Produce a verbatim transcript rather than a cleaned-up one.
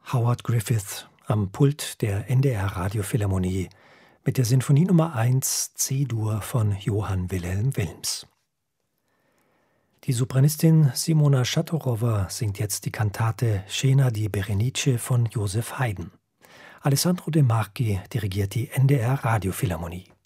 Howard Griffith am Pult der N D R-Radiophilharmonie mit der Sinfonie Nummer eins C-Dur von Johann Wilhelm Wilms. Die Sopranistin Simona Schattorowa singt jetzt die Kantate Scena di Berenice von Joseph Haydn. Alessandro De Marchi dirigiert die N D R-Radiophilharmonie.